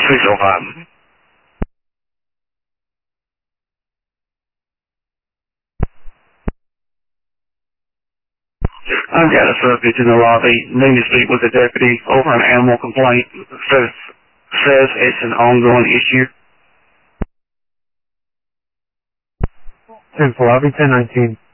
605. I've got a subject in the lobby. Need to speak with the deputy over an animal complaint. Says it's an ongoing issue. 10 for lobby, 1019.